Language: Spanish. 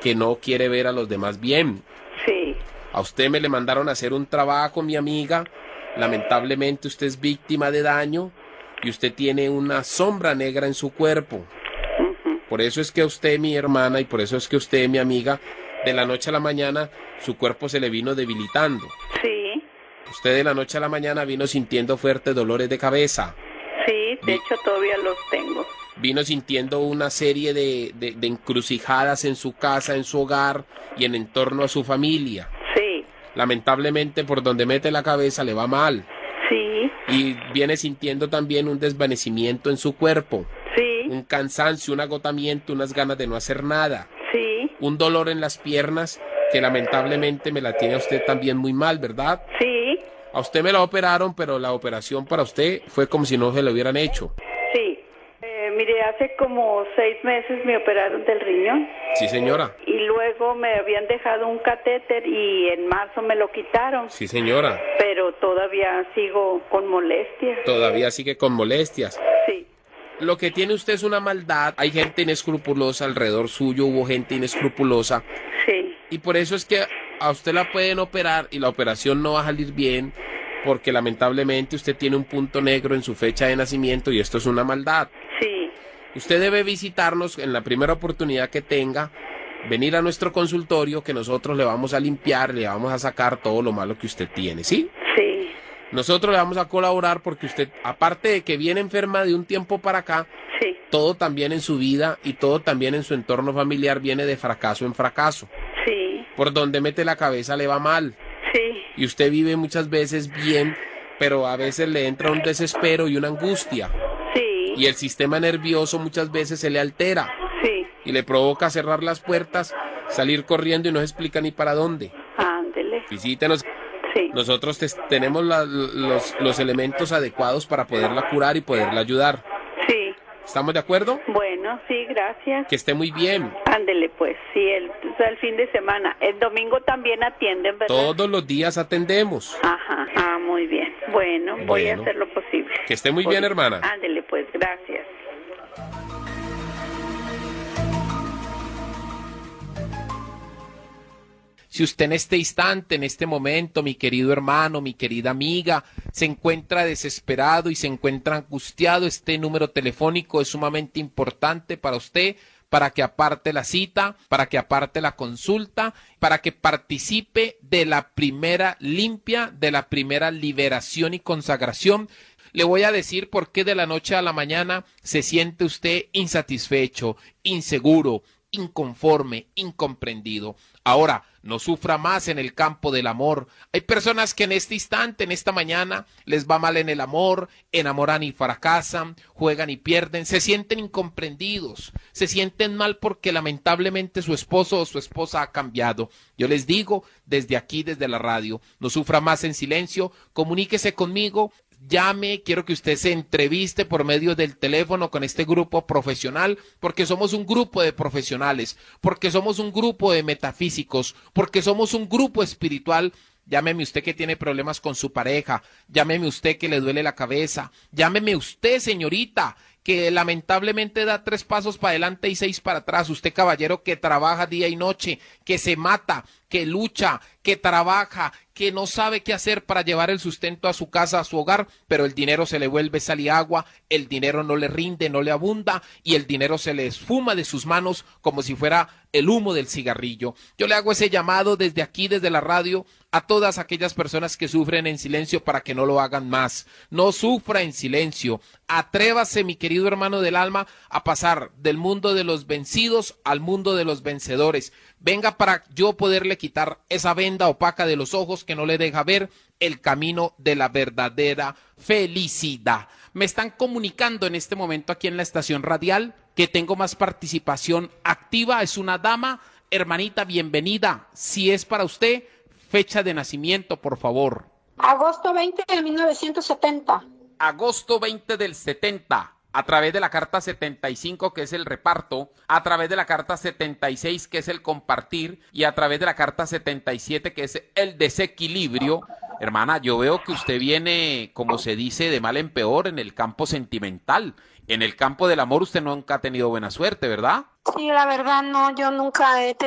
que no quiere ver a los demás bien. Sí. A usted me le mandaron a hacer un trabajo, mi amiga. Lamentablemente usted es víctima de daño y usted tiene una sombra negra en su cuerpo. Por eso es que usted, mi hermana, y por eso es que usted, mi amiga, de la noche a la mañana, su cuerpo se le vino debilitando. Sí. Usted de la noche a la mañana vino sintiendo fuertes dolores de cabeza. Sí, de hecho todavía los tengo. Vino sintiendo una serie de encrucijadas en su casa, en su hogar y en torno a su familia. Sí. Lamentablemente, por donde mete la cabeza le va mal. Sí. Y viene sintiendo también un desvanecimiento en su cuerpo. Sí. Un cansancio, un agotamiento, unas ganas de no hacer nada. Sí. Un dolor en las piernas que lamentablemente me la tiene a usted también muy mal, ¿verdad? Sí. A usted me la operaron, pero la operación para usted fue como si no se la hubieran hecho. Sí. Mire, hace como 6 meses me operaron del riñón. Sí, señora. Y luego me habían dejado un catéter y en marzo me lo quitaron. Sí, señora. Pero todavía sigo con molestias. Todavía sigue con molestias. Sí. Lo que tiene usted es una maldad. Hay gente inescrupulosa alrededor suyo, hubo gente inescrupulosa. Sí. Y por eso es que a usted la pueden operar y la operación no va a salir bien, porque lamentablemente usted tiene un punto negro en su fecha de nacimiento y esto es una maldad. Sí. Usted debe visitarnos en la primera oportunidad que tenga, venir a nuestro consultorio que nosotros le vamos a limpiar, le vamos a sacar todo lo malo que usted tiene, ¿sí? Sí. Nosotros le vamos a colaborar porque usted, aparte de que viene enferma de un tiempo para acá, Sí. todo también en su vida y todo también en su entorno familiar viene de fracaso en fracaso. Sí. Por donde mete la cabeza le va mal. Sí. Y usted vive muchas veces bien, pero a veces le entra un desespero y una angustia. Sí. Y el sistema nervioso muchas veces se le altera Sí. y le provoca cerrar las puertas, salir corriendo y no se explica ni para dónde. Ándele. Visítenos. Sí. Nosotros tenemos los elementos adecuados para poderla curar y poderla ayudar. Sí. ¿Estamos de acuerdo? Bueno, sí, gracias. Que esté muy bien. Ándele, pues, sí, el fin de semana. El domingo también atienden, ¿verdad? Todos los días atendemos. Ajá, muy bien. Bueno, voy a hacer lo posible. Que esté muy bien, hermana. Ándele, pues, gracias. Si usted en este instante, en este momento, mi querido hermano, mi querida amiga, se encuentra desesperado y se encuentra angustiado, este número telefónico es sumamente importante para usted, para que aparte la cita, para que aparte la consulta, para que participe de la primera limpia, de la primera liberación y consagración. Le voy a decir por qué de la noche a la mañana se siente usted insatisfecho, inseguro, inconforme, incomprendido. Ahora, no sufra más en el campo del amor. Hay personas que en este instante, en esta mañana, les va mal en el amor, enamoran y fracasan, juegan y pierden, se sienten incomprendidos, se sienten mal porque lamentablemente su esposo o su esposa ha cambiado. Yo les digo desde aquí, desde la radio, no sufra más en silencio, comuníquese conmigo. Llame, quiero que usted se entreviste por medio del teléfono con este grupo profesional, porque somos un grupo de profesionales, porque somos un grupo de metafísicos, porque somos un grupo espiritual. Llámeme usted que tiene problemas con su pareja, llámeme usted que le duele la cabeza, llámeme usted, señorita, que lamentablemente da 3 pasos para adelante y 6 para atrás, usted caballero que trabaja día y noche, que se mata, que lucha, que trabaja, que no sabe qué hacer para llevar el sustento a su casa, a su hogar, pero el dinero se le vuelve sal y agua, el dinero no le rinde, no le abunda y el dinero se le esfuma de sus manos como si fuera el humo del cigarrillo. Yo le hago ese llamado desde aquí, desde la radio, a todas aquellas personas que sufren en silencio para que no lo hagan más. No sufra en silencio. Atrévase, mi querido hermano del alma, a pasar del mundo de los vencidos al mundo de los vencedores. Venga para yo poderle quitar esa venda opaca de los ojos que no le deja ver el camino de la verdadera felicidad. Me están comunicando en este momento aquí en la estación radial que tengo más participación activa. Es una dama. Hermanita, bienvenida. Si es para usted, fecha de nacimiento, por favor. Agosto 20 de 1970. Agosto 20 del 70. A través de la carta 75, que es el reparto, a través de la carta 76, que es el compartir, y a través de la carta 77, que es el desequilibrio. Hermana, yo veo que usted viene, como se dice, de mal en peor en el campo sentimental. En el campo del amor usted nunca ha tenido buena suerte, ¿verdad? Sí, la verdad no, yo nunca he